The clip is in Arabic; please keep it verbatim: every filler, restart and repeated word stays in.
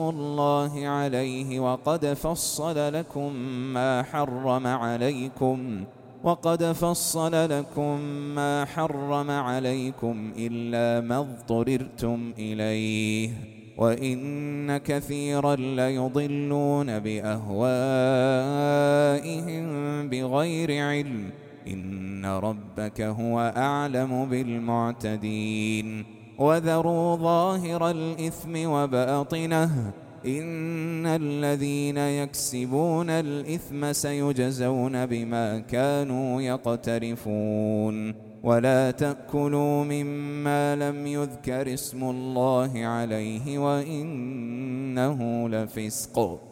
الله عليه وقد فصل لكم ما حرم عليكم وقد فصل لكم ما حرم عليكم إلا ما اضطررتم إليه وإن كثيرا ليضلون بأهوائهم بغير علم إن ربك هو أعلم بالمعتدين وذروا ظاهر الإثم وباطنه إن الذين يكسبون الإثم سيجزون بما كانوا يقترفون ولا تأكلوا مما لم يذكر اسم الله عليه وإنه لفسق